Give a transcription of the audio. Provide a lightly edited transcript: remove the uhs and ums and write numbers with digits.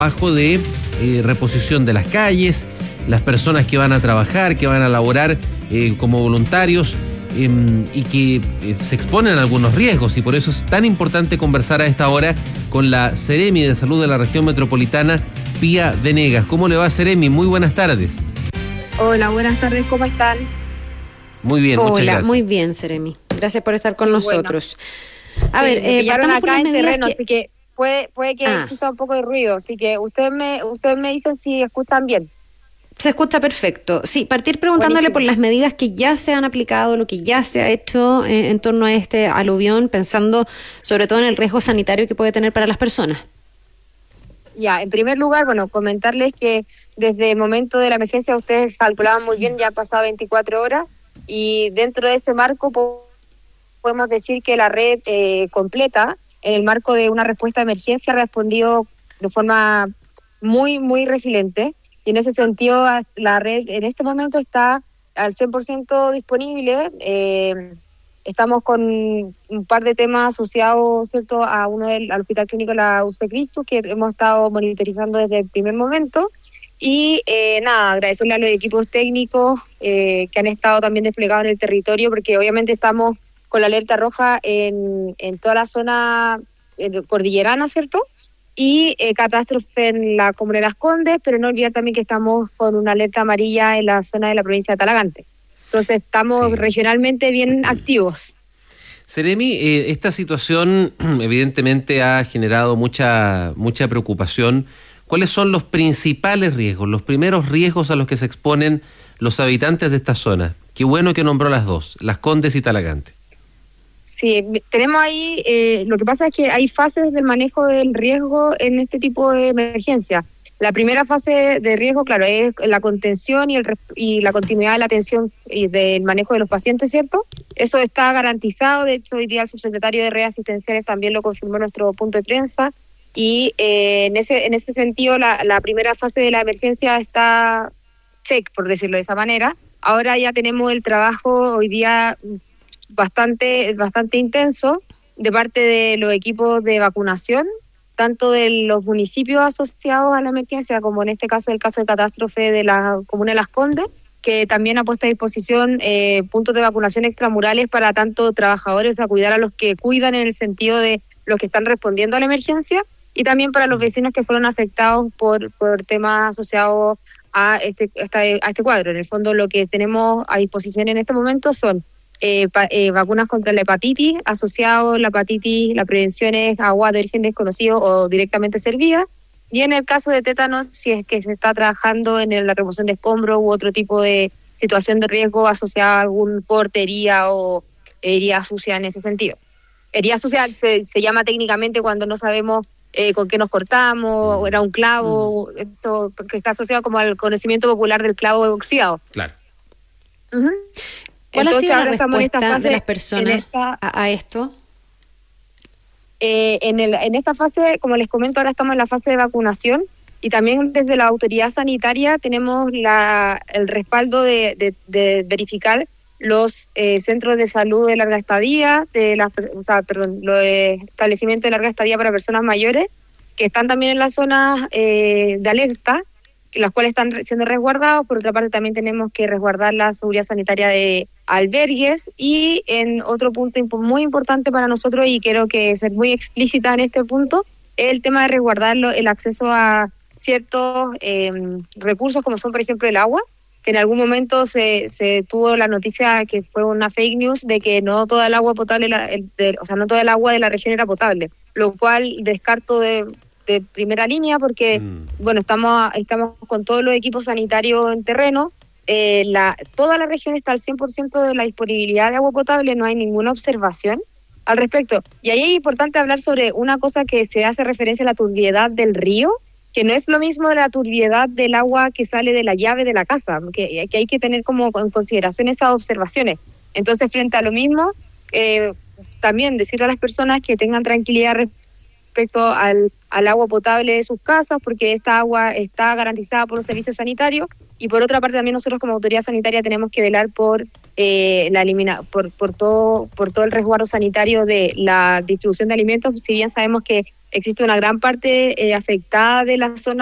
trabajo de reposición de las calles, las personas que van a trabajar, que van a laborar como voluntarios y que se exponen a algunos riesgos, y por eso es tan importante conversar a esta hora con la Seremi de Salud de la Región Metropolitana, Pía Venegas. ¿Cómo le va, Seremi? Muy buenas tardes. Hola, buenas tardes, ¿cómo están? Muy bien, muchas gracias. Hola, muy bien, Seremi. Gracias por estar con nosotros. Bueno. A ver, partamos acá en terreno, que... así que puede que exista un poco de ruido, así que ustedes me dicen si escuchan bien. Se escucha perfecto. Sí, partir preguntándole por las medidas que ya se han aplicado, lo que ya se ha hecho en torno a este aluvión, pensando sobre todo en el riesgo sanitario que puede tener para las personas. Ya, en primer lugar, comentarles que desde el momento de la emergencia ustedes calculaban muy bien, ya han pasado 24 horas, y dentro de ese marco podemos decir que la red completa, en el marco de una respuesta de emergencia, ha respondido de forma muy, muy resiliente. Y en ese sentido, la red en este momento está al 100% disponible. Estamos con un par de temas asociados, ¿cierto?, al Hospital Clínico La UC Cristo, que hemos estado monitorizando desde el primer momento. Y agradecerle a los equipos técnicos que han estado también desplegados en el territorio, porque obviamente estamos con la alerta roja en toda la zona cordillerana, ¿cierto?, y catástrofe en la comuna de Las Condes, pero no olvidar también que estamos con una alerta amarilla en la zona de la provincia de Talagante. Entonces estamos regionalmente bien activos. Seremi, esta situación evidentemente ha generado mucha preocupación. ¿Cuáles son los principales riesgos, los primeros riesgos a los que se exponen los habitantes de esta zona? Qué bueno que nombró las dos, Las Condes y Talagante. Sí, tenemos ahí, lo que pasa es que hay fases del manejo del riesgo en este tipo de emergencia. La primera fase de riesgo, claro, es la contención y la continuidad de la atención y del manejo de los pacientes, ¿cierto? Eso está garantizado. De hecho, hoy día el subsecretario de redes asistenciales también lo confirmó en nuestro punto de prensa, y en ese sentido la primera fase de la emergencia está check, por decirlo de esa manera. Ahora ya tenemos el trabajo hoy día bastante intenso de parte de los equipos de vacunación, tanto de los municipios asociados a la emergencia, como en este caso el caso de catástrofe de la comuna de Las Condes, que también ha puesto a disposición puntos de vacunación extramurales para tanto trabajadores, a cuidar a los que cuidan en el sentido de los que están respondiendo a la emergencia, y también para los vecinos que fueron afectados por temas asociados a este cuadro. En el fondo, lo que tenemos a disposición en este momento son vacunas contra la hepatitis, asociado la hepatitis, la prevención es agua de origen desconocido o directamente servida, y en el caso de tétanos, si es que se está trabajando en la remoción de escombros u otro tipo de situación de riesgo asociada a algún corte, herida o herida sucia en ese sentido. Herida sucia se llama técnicamente cuando no sabemos con qué nos cortamos, o era un clavo, esto que está asociado como al conocimiento popular del clavo oxidado. Claro. Uh-huh. ¿Cuál Entonces, ha sido ahora la respuesta estamos en esta fase, de las personas a esto? En esta fase, como les comento, ahora estamos en la fase de vacunación, y también desde la autoridad sanitaria tenemos el respaldo de verificar los centros de salud de larga estadía, los establecimientos de larga estadía para personas mayores, que están también en las zonas de alerta, las cuales están siendo resguardados. Por otra parte, también tenemos que resguardar la seguridad sanitaria de albergues, y en otro punto muy importante para nosotros, y quiero que ser muy explícita en este punto, es el tema de resguardar el acceso a ciertos recursos, como son, por ejemplo, el agua, que en algún momento se tuvo la noticia que fue una fake news de que no toda el agua potable, no toda el agua de la región era potable, lo cual descarto de primera línea, porque estamos con todos los equipos sanitarios en terreno. Toda la región está al 100% de la disponibilidad de agua potable, no hay ninguna observación al respecto. Y ahí es importante hablar sobre una cosa que se hace referencia a la turbiedad del río, que no es lo mismo de la turbiedad del agua que sale de la llave de la casa, que hay que tener como en consideración esas observaciones. Entonces, frente a lo mismo, también decirle a las personas que tengan tranquilidad respecto al agua potable de sus casas, porque esta agua está garantizada por los servicios sanitarios, y por otra parte también nosotros como autoridad sanitaria tenemos que velar por por todo el resguardo sanitario de la distribución de alimentos, si bien sabemos que existe una gran parte afectada de la zona